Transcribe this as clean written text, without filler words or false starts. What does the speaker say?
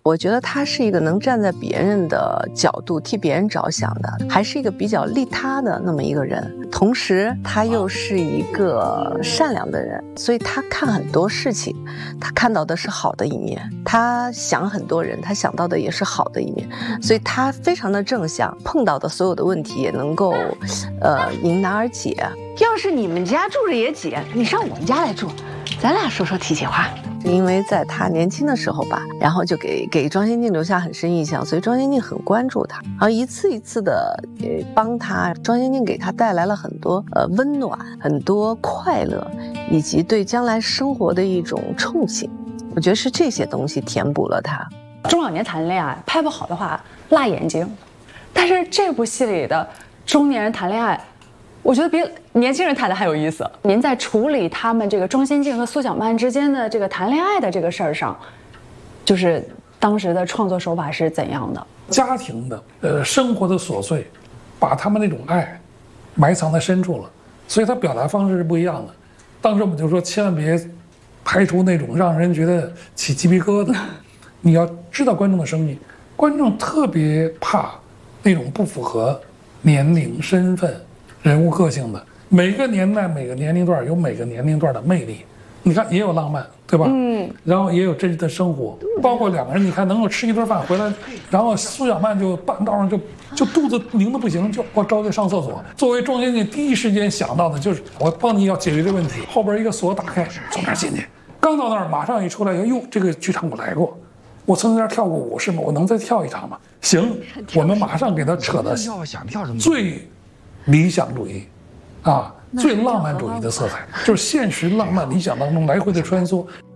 我觉得他是一个能站在别人的角度替别人着想的，还是一个比较利他的那么一个人。同时他又是一个善良的人，所以他看很多事情，他看到的是好的一面，他想很多人，他想到的也是好的一面，所以他非常的正向，碰到的所有的问题也能够迎难而解。 要是你们家住着也挤，你上我们家来住，咱俩说说题企话。 因为在他年轻的时候吧，然后就给庄心静留下很深印象，所以庄心静很关注他，然后一次一次的帮他。庄心静给他带来了很多温暖，很多快乐，以及对将来生活的一种憧憬。我觉得是这些东西填补了他。 中老年谈恋爱拍不好的话辣眼睛，但是这部戏里的中年人谈恋爱，我觉得比年轻人谈的还有意思。您在处理他们这个庄心静和苏小曼之间的这个谈恋爱的这个事儿上，就是当时的创作手法是怎样的？ 家庭的生活的琐碎，把他们那种爱埋藏在深处了，所以他表达方式是不一样的。当时我们就说，千万别拍出那种让人觉得起鸡皮疙瘩。你要知道观众的生命，观众特别怕那种不符合年龄、身份、人物个性的。每个年代、每个年龄段有每个年龄段的魅力。你看，也有浪漫，对吧？然后也有真实的生活，包括两个人，你看能够吃一顿饭回来，然后苏小曼就半道上就肚子拧得不行，就我着急上厕所。作为庄心静，第一时间想到的就是我帮你要解决这问题。后边一个锁打开，从那儿进去，刚到那儿马上一出来，哟，这个剧场我来过。我曾经在那儿跳过舞，是吗？我能再跳一场吗？行，我们马上给他扯到最理想主义，最浪漫主义的色彩，就是现实、浪漫、理想当中来回的穿梭。